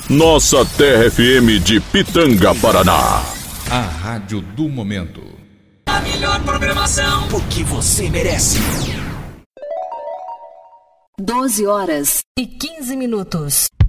Nossa Terra FM de Pitanga, Paraná. A rádio do momento. A melhor programação, porque você merece. 12 horas e 15 minutos.